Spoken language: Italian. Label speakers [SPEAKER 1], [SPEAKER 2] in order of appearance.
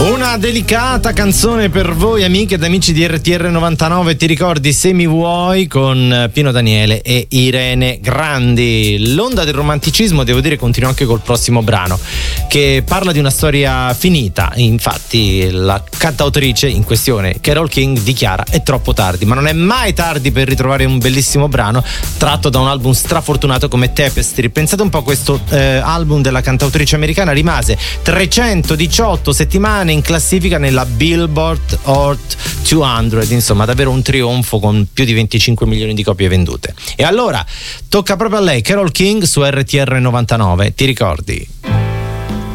[SPEAKER 1] Una delicata canzone per voi amiche ed amici di RTR 99, ti ricordi Se mi vuoi, con Pino Daniele e Irene Grandi. L'onda del romanticismo, devo dire, continua anche col prossimo brano, che parla di una storia finita. Infatti la cantautrice in questione, Carole King, dichiara: è troppo tardi, ma non è mai tardi per ritrovare un bellissimo brano tratto da un album strafortunato come Tapestry. Pensate un po', questo album della cantautrice americana rimase 318 settimane in classifica nella Billboard Hot 200, insomma davvero un trionfo con più di 25 milioni di copie vendute. E allora tocca proprio a lei, Carole King, su RTR 99, ti ricordi?